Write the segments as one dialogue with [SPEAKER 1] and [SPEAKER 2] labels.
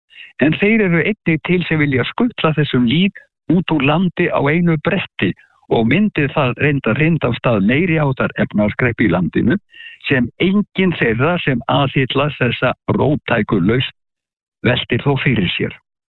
[SPEAKER 1] En þeir eru einnig til sem vilja skutla þessum lýð út úr landi á einu bretti og myndi það reynda af stað meiri áttar efnahagskreppu í landinu sem enginn þeirra sem aðhyllast þessa róttæku lausn veltir þó fyrir sér.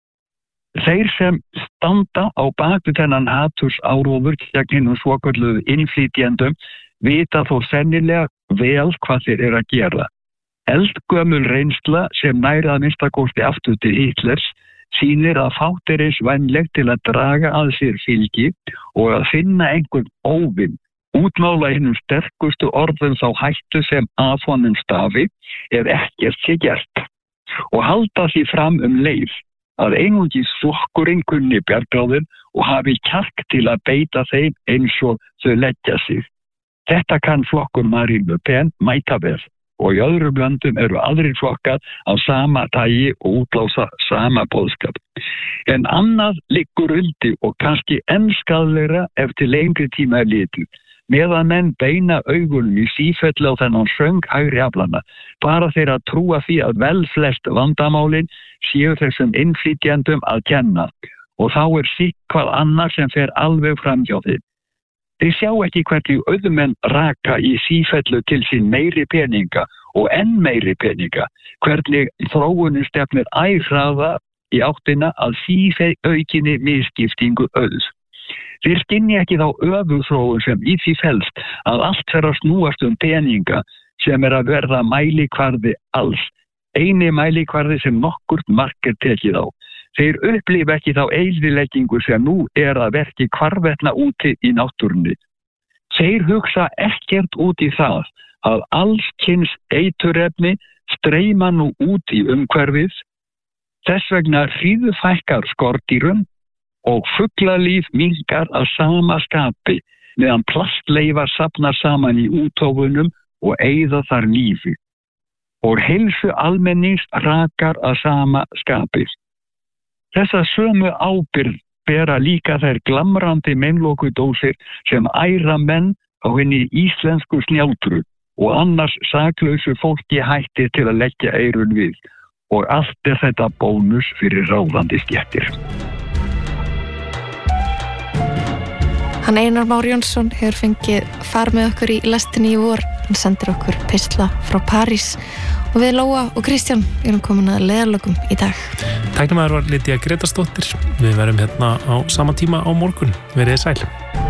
[SPEAKER 1] Þeir sem standa á baku þennan haturs áróður gegn hinum svokölluðu innflytjendum vita þó sennilega vel hvað þeir eru að gera. Eldgömul reynsla sem nær að minnstakosti aftur til Hitlers sýnir að fátt er eins vænlegt til að draga að sér fylgi og að finna einhvern óvin, útmála hinum sterkustu orðum þá hættu sem að honum stafi ef ekkert sé gert og halda því fram leið að einungis flokkurinn kunni bjargráðin og hafi kjark til að beita þeim eins og þau leggja sig. Þetta kann flokkur Marine Le Pen mæta vel. Og í öðrum löndum eru aðrir flokkar á sama tagi og útlása sama boðskap. En annað liggur undir og kannski enn skaðlegra ef til lengri tíma er litið. Meðan menn beina augunum í sífellu á þennan söng hægri aflana, bara þeir að trúa því að vel flest vandamálin séu þessum innflytjendum að kenna og þá er sitt hvað annar sem fer alveg fram hjá þeim. Þeir sjá ekki hvernig auðmenn raka í sífellu til sín meiri peninga og enn meiri peninga, hvernig þróunin stefnir hraðar í áttina að síaukinni misskiptingu auðs. Þeir skynja ekki þá öfugþróun sem í því felst að allt fer að snúast peninga sem er að verða mælikvarði alls, eini mælikvarði sem nokkurt mark er tekið á. Þeir upplifa ekki þá eyðileggingu sem nú er að verki hvarvetna úti í náttúrunni. Þeir hugsa ekkert út í það að alls kyns eiturefni streyma nú út í umhverfið, þess vegna hríðfækkar skordýrum og fuglalíf minnkar að sama skapi meðan plastleifar safnar saman í úttófunum og eyða þar lífi. Og heilsu almennings rakar að sama skapi. Þessa sömu ábyrgð bera líka þær glamrandi meinlokudósir sem æra menn á henni íslensku snjáltru og annars saklausu fólki hættir til að leggja eyrun við. Og allt er þetta bónus fyrir ráðandi stéttir.
[SPEAKER 2] Hann Einar Már Jónsson hefur fengið far með okkur í lestinni í vor. Hann sendir okkur pistla frá París og við Lóa og Kristján erum komin að leiðarlokum í dag.
[SPEAKER 3] Tæknumæður var Lydia Gretarsdóttir. Við verðum hérna á sama tíma á morgun. Verið sæl.